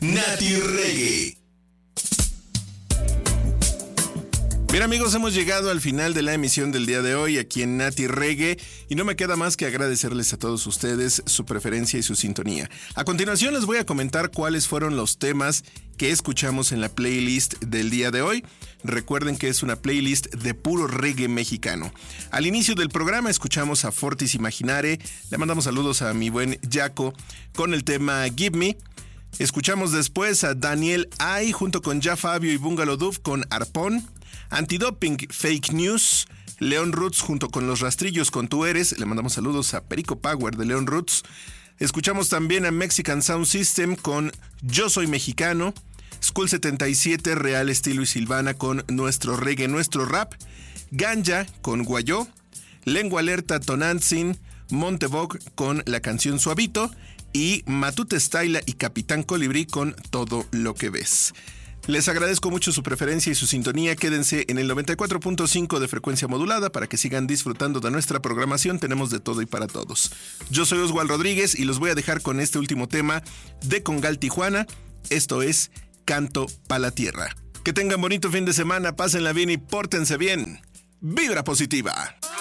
Nati Reggae. Bien amigos, hemos llegado al final de la emisión del día de hoy aquí en Nati Reggae y no me queda más que agradecerles a todos ustedes su preferencia y su sintonía. A continuación les voy a comentar cuáles fueron los temas que escuchamos en la playlist del día de hoy. Recuerden que es una playlist de puro reggae mexicano. Al inicio del programa escuchamos a Fortis Imaginare, le mandamos saludos a mi buen Jaco con el tema Give Me. Escuchamos después a Daniel Ay junto con Ja Fabio y Bungalow Dove con Arpón. Antidoping Fake News, León Roots junto con Los Rastrillos con Tú Eres. Le mandamos saludos a Perico Power de León Roots. Escuchamos también a Mexican Sound System con Yo Soy Mexicano. School 77, Real Estilo y Silvana con Nuestro Reggae, Nuestro Rap. Ganja con Guayó. Lengua Alerta Tonantzin, Montebog con la canción Suavito. Y Matute Styla y Capitán Colibrí con Todo Lo Que Ves. Les agradezco mucho su preferencia y su sintonía. Quédense en el 94.5 de frecuencia modulada para que sigan disfrutando de nuestra programación. Tenemos de todo y para todos. Yo soy Oswald Rodríguez y los voy a dejar con este último tema de Congal Tijuana. Esto es Canto Pa' la Tierra. Que tengan bonito fin de semana, pásenla bien y pórtense bien. ¡Vibra positiva!